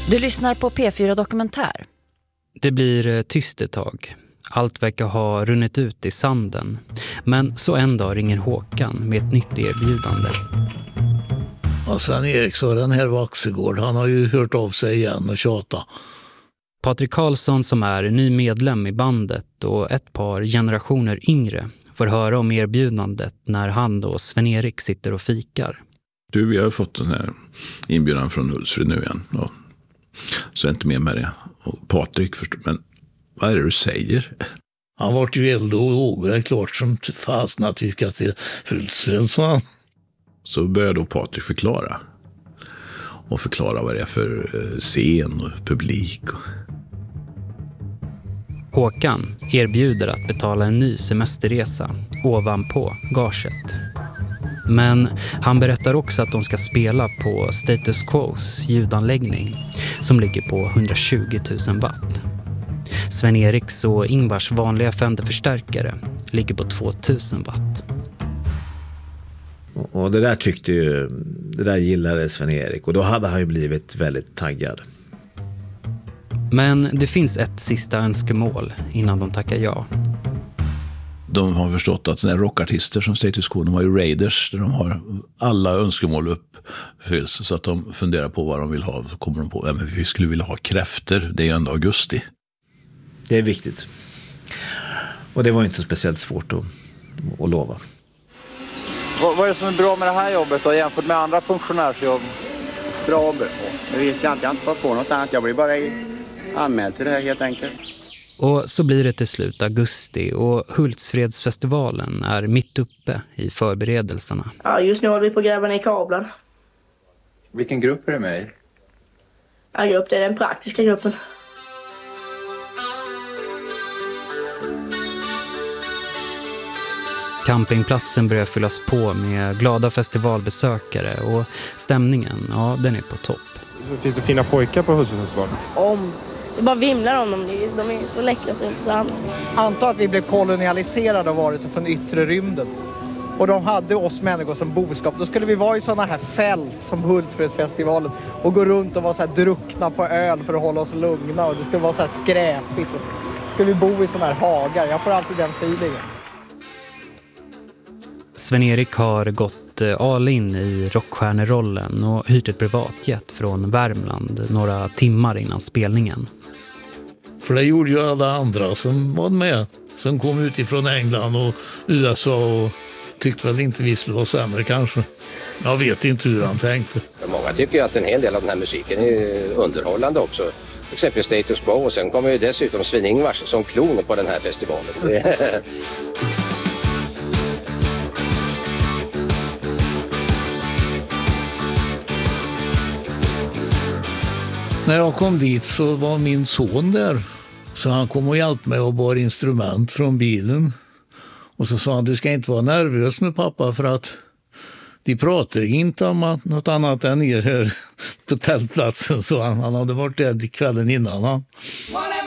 Du lyssnar på P4 Dokumentär. Det blir tyst ett tag. Allt verkar ha runnit ut i sanden. Men så en dag ringer Håkan med ett nytt erbjudande. Och Sven-Erik sa, den här Vaxegård, han har ju hört av sig igen och tjata. Patrik Karlsson som är ny medlem i bandet och ett par generationer yngre får höra om erbjudandet när han och Sven-Erik sitter och fikar. Du, vi har fått den här inbjudan från Hultsfred nu igen. Och så är inte mer med det. Och Patrik förstår, men vad är det du säger? Han var ju eld och låg, det är klart som fasen att vi ska till Hultsfred, sa han. Så börjar då Patrik förklara. Och förklara vad det är för scen och publik. Håkan erbjuder att betala en ny semesterresa ovanpå gaget. Men han berättar också att de ska spela på Status Quos ljudanläggning som ligger på 120 000 watt. Sven-Eriks och Ingvars vanliga Fender-förstärkare ligger på 2000 watt. Och det där gillade Sven-Erik, och då hade han ju blivit väldigt taggad. Men det finns ett sista önskemål innan de tackar ja. De har förstått att sådana rockartister som Status Quo, de har ju Raiders där de har alla önskemål uppfylls, så att de funderar på vad de vill ha. Så kommer de på, men vi skulle vilja ha kräfter, det är ändå augusti. Det är viktigt. Och det var inte speciellt svårt att lova. Vad är det som är bra med det här jobbet då, jämfört med andra funktionärsjobb? Bra jobb. Jag vet inte, jag har inte fått på något annat. Jag blir bara anmäld till det här helt enkelt. Och så blir det till slut augusti och Hultsfredsfestivalen är mitt uppe i förberedelserna. Ja, just nu håller vi på att gräva ner kabeln. Vilken grupp är det med i? Ja, det är den praktiska gruppen. Campingplatsen börjar fyllas på med glada festivalbesökare och stämningen, ja, den är på topp. Finns det fina pojkar på Hultsfredsfestivalen? Det bara vimlar om dem, de är så läckra så inte sant. Anta att vi blev kolonialiserade av varelser från yttre rymden. Och de hade oss människor som boskap. Då skulle vi vara i sådana här fält som Hultsfredsfestivalen och gå runt och vara så här druckna på öl för att hålla oss lugna. Och det skulle vara så här skräpigt. Och så skulle vi bo i sådana här hagar. Jag får alltid den feelingen. Sven-Erik har gått all in i rockstjärnerollen och hyrt ett privatjet från Värmland några timmar innan spelningen. För det gjorde ju alla andra som var med. Som kom utifrån England och USA och tyckte väl inte vi skulle vara sämre kanske. Jag vet inte hur han tänkte. Många tycker ju att en hel del av den här musiken är underhållande också. Exempelvis Status Quo, och sen kommer ju dessutom Sven-Ingvars som klon på den här festivalen. När jag kom dit så var min son där. Så han kom och hjälpte mig och bar instrument från bilen. Och så sa han, du ska inte vara nervös nu pappa, för att de pratar inte om något annat än er här på tältplatsen. Så han hade varit där kvällen innan.